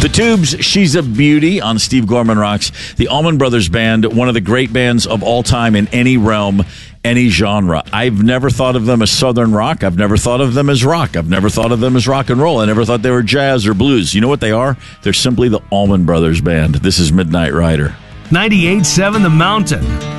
The Tubes, She's a Beauty on Steve Gorman Rocks. The Allman Brothers Band, one of the great bands of all time in any realm, any genre. I've never thought of them as Southern rock. I've never thought of them as rock. I've never thought of them as rock and roll. I never thought they were jazz or blues. You know what they are? They're simply the Allman Brothers Band. This is Midnight Rider. 98.7 The Mountain.